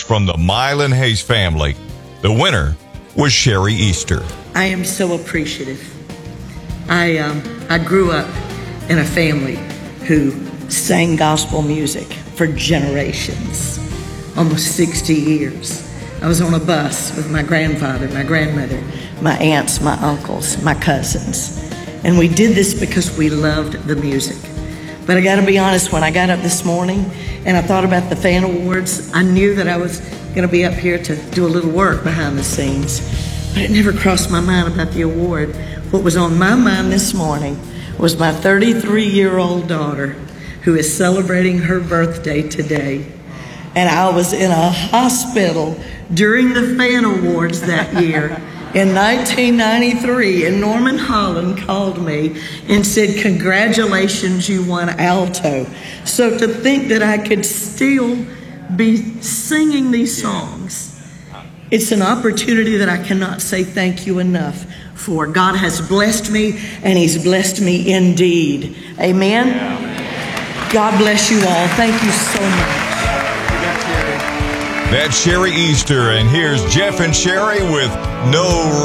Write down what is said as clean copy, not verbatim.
from the Mylan Hayes family. The winner was Sherry Easter. I am so appreciative. I grew up in a family who sang gospel music for generations, almost 60 years. I was on a bus with my grandfather, my grandmother, my aunts, my uncles, my cousins. And we did this because we loved the music. But I gotta be honest, when I got up this morning and I thought about the fan awards, I knew that I was gonna be up here to do a little work behind the scenes. But it never crossed my mind about the award. What was on my mind this morning was my 33-year-old daughter, who is celebrating her birthday today. And I was in a hospital during the fan awards that year. In 1993, and Norman Holland called me and said, "Congratulations, you won alto." So to think that I could still be singing these songs, it's an opportunity that I cannot say thank you enough for. God has blessed me, and He's blessed me indeed. Amen? God bless you all. Thank you so much. That's Sherry Easter, and here's Jeff and Sherry with No